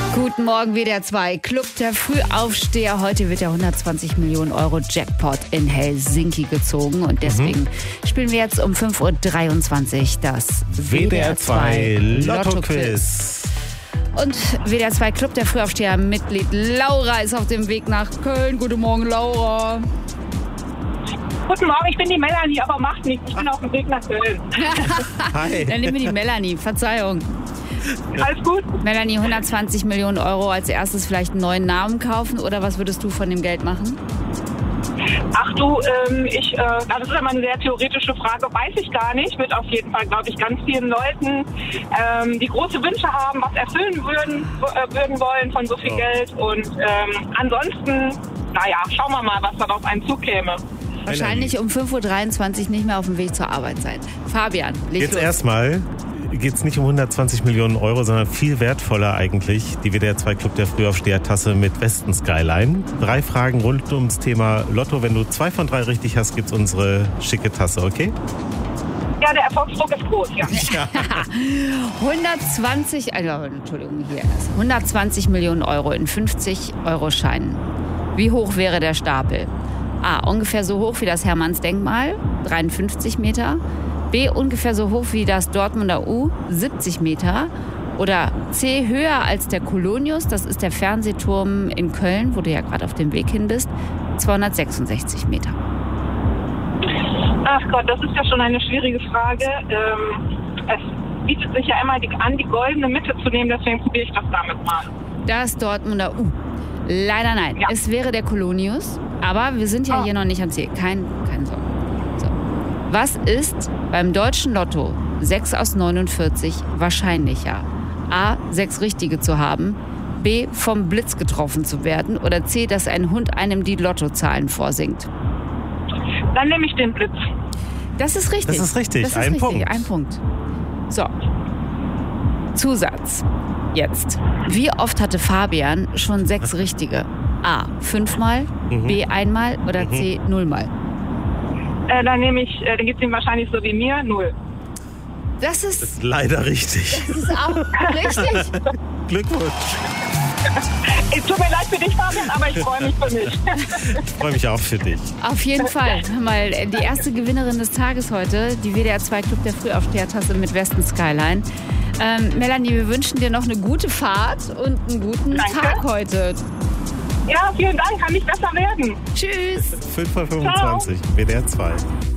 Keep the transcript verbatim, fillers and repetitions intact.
Guten Morgen, W D R zwei. Club der Frühaufsteher. Heute wird der hundertzwanzig Millionen Euro Jackpot in Helsinki gezogen. Und deswegen mhm. spielen wir jetzt um fünf Uhr dreiundzwanzig das W D R zwei Lotto-Quiz. Und W D R zwei Club der Frühaufsteher Mitglied Laura ist auf dem Weg nach Köln. Guten Morgen, Laura. Guten Morgen, ich bin die Melanie, aber macht nichts. Ich bin auf dem Weg nach Köln. Hi. Dann nehmen wir die Melanie. Verzeihung. Alles gut? Melanie, hundertzwanzig Millionen Euro als erstes vielleicht einen neuen Namen kaufen oder was würdest du von dem Geld machen? Ach du, ähm, ich, äh, das ist immer eine sehr theoretische Frage, weiß ich gar nicht. Wird auf jeden Fall, glaube ich, ganz vielen Leuten, ähm, die große Wünsche haben, was erfüllen würden, äh, würden wollen von so viel oh. Geld. Und ähm, ansonsten, naja, schauen wir mal, was da auf einen zukäme. Wahrscheinlich um fünf Uhr dreiundzwanzig nicht mehr auf dem Weg zur Arbeit sein. Fabian, leg Jetzt los. erstmal geht es nicht um hundertzwanzig Millionen Euro, sondern viel wertvoller eigentlich die W D R zwei Club der Frühaufsteher-Tasse mit Westen Skyline. Drei Fragen rund ums Thema Lotto. Wenn du zwei von drei richtig hast, gibt's unsere schicke Tasse, okay? Ja, der Erfolgsdruck ist groß, ja. ja. hundertzwanzig, also, Entschuldigung, hier erst. hundertzwanzig Millionen Euro in fünfzig Euro Scheinen. Wie hoch wäre der Stapel? A, ungefähr so hoch wie das Hermannsdenkmal, dreiundfünfzig Meter. B, ungefähr so hoch wie das Dortmunder U, siebzig Meter. Oder C, höher als der Kolonius, das ist der Fernsehturm in Köln, wo du ja gerade auf dem Weg hin bist, zweihundertsechsundsechzig Meter. Ach Gott, das ist ja schon eine schwierige Frage. Ähm, es bietet sich ja immer an, die goldene Mitte zu nehmen, deswegen probiere ich das damit mal. Das Dortmunder U. Leider nein. Ja. Es wäre der Kolonius, aber wir sind ja oh. hier noch nicht am Ziel. Kein, kein Sorgen. So. Was ist beim deutschen Lotto sechs aus neunundvierzig wahrscheinlicher? A, sechs Richtige zu haben, B, vom Blitz getroffen zu werden oder C, dass ein Hund einem die Lottozahlen vorsingt? Dann nehme ich den Blitz. Das ist richtig. Das ist richtig. Das ist ein richtig. Punkt. Ein Punkt. So. Zusatz. Jetzt. Wie oft hatte Fabian schon sechs Richtige? A, fünfmal, mhm. B, einmal oder mhm. C, nullmal? Äh, dann nehme ich, äh, dann gibt es ihm wahrscheinlich so wie mir, null. Das ist, das ist leider richtig. Das ist auch richtig. Glückwunsch. Es tut mir leid für dich, Fabian, aber ich freue mich für mich. Ich freue mich auch für dich. Auf jeden Fall. Mal die erste Gewinnerin des Tages heute, die W D R zwei Club der Frühaufsteher-Tasse mit Westen Skyline. Ähm, Melanie, wir wünschen dir noch eine gute Fahrt und einen guten Danke. Tag heute. Ja, vielen Dank, kann nicht besser werden. Tschüss. fünf Uhr fünfundzwanzig, W D R zwei.